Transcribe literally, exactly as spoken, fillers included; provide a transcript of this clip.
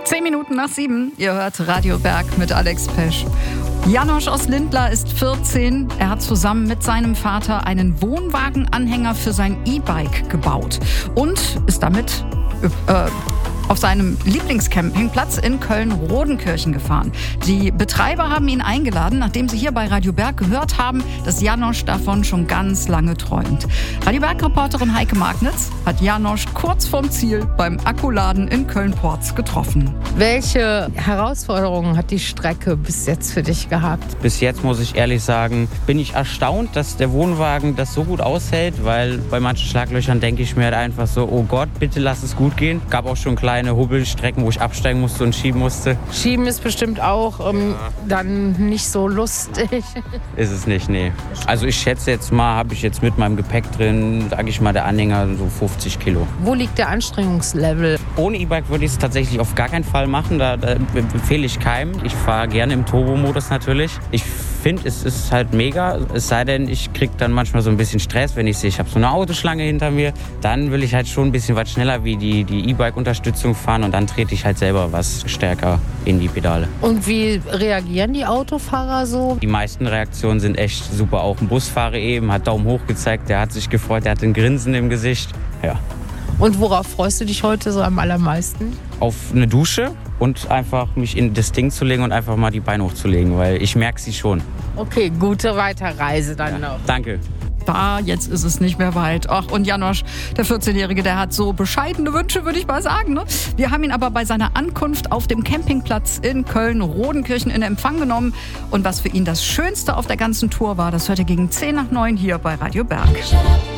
Zehn Minuten nach sieben. Ihr hört Radio Berg mit Alex Pesch. Janosch aus Lindlar ist vierzehn. Er hat zusammen mit seinem Vater einen Wohnwagenanhänger für sein E-Bike gebaut und ist damit äh, auf seinem Lieblingscampingplatz in Köln-Rodenkirchen gefahren. Die Betreiber haben ihn eingeladen, nachdem sie hier bei Radio Berg gehört haben, dass Janosch davon schon ganz lange träumt. Radio Berg-Reporterin Heike Magnitz hat Janosch kurz vorm Ziel beim Akkuladen in Köln-Porz getroffen. Welche Herausforderungen hat die Strecke bis jetzt für dich gehabt? Bis jetzt, muss ich ehrlich sagen, bin ich erstaunt, dass der Wohnwagen das so gut aushält, weil bei manchen Schlaglöchern denke ich mir halt einfach so, oh Gott, bitte lass es gut gehen. Gab auch schon kleine Hubbelstrecken, wo ich absteigen musste und schieben musste. Schieben ist bestimmt auch ähm, ja. dann nicht so lustig. Ist es nicht, nee. Also ich schätze jetzt mal, habe ich jetzt mit meinem Gepäck drin, sage ich mal, der Anhänger so fünfzig Kilo. Wo liegt der Anstrengungslevel? Ohne E-Bike würde ich es tatsächlich auf gar keinen Fall machen. Da, da empfehle ich keinem. Ich fahre gerne im Turbo-Modus natürlich. Ich finde, es ist halt mega. Es sei denn, ich kriege dann manchmal so ein bisschen Stress, wenn ich sehe, ich habe so eine Autoschlange hinter mir. Dann will ich halt schon ein bisschen was schneller wie die, die E-Bike-Unterstützung fahren und dann trete ich halt selber was stärker in die Pedale. Und wie reagieren die Autofahrer so? Die meisten Reaktionen sind echt super. Auch ein Busfahrer eben hat Daumen hoch gezeigt, der hat sich gefreut, der hat ein Grinsen im Gesicht. Ja. Und worauf freust du dich heute so am allermeisten? Auf eine Dusche und einfach mich in das Ding zu legen und einfach mal die Beine hochzulegen, weil ich merke sie schon. Okay, gute Weiterreise dann ja, noch. Danke. Da, jetzt ist es nicht mehr weit. Ach, und Janosch, der vierzehnjährige, der hat so bescheidene Wünsche, würde ich mal sagen. Ne? Wir haben ihn aber bei seiner Ankunft auf dem Campingplatz in Köln-Rodenkirchen in Empfang genommen. Und was für ihn das Schönste auf der ganzen Tour war, das hört ihr gegen zehn nach neun hier bei Radio Berg.